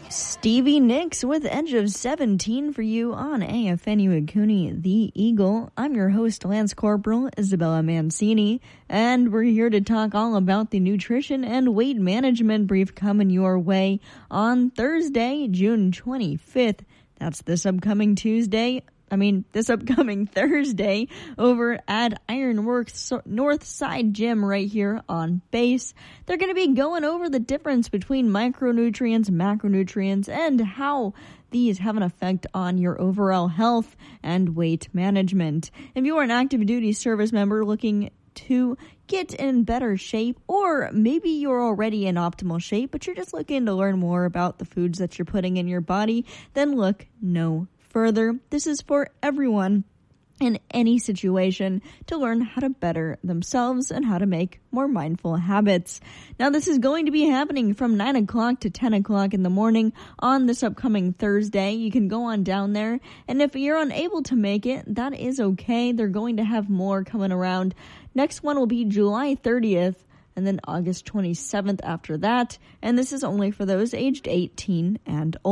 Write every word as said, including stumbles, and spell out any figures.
Stevie Nicks with Edge of seventeen for you on A F N U Ikuni, The Eagle. I'm your host, Lance Corporal Isabella Mancini, and we're here to talk all about the nutrition and weight management brief coming your way on Thursday, June twenty-fifth. That's this upcoming Tuesday. I mean, this upcoming Thursday over at Ironworks North Side Gym right here on base. They're going to be going over the difference between micronutrients, macronutrients, and how these have an effect on your overall health and weight management. If you are an active duty service member looking to get in better shape, or maybe you're already in optimal shape, but you're just looking to learn more about the foods that you're putting in your body, then look no further. This is for everyone in any situation to learn how to better themselves and how to make more mindful habits. Now, this is going to be happening from nine o'clock to ten o'clock in the morning on this upcoming Thursday. You can go on down there, and if you're unable to make it, that is okay. They're going to have more coming around. Next one will be July thirtieth, and then August twenty-seventh after that, and this is only for those aged eighteen and older.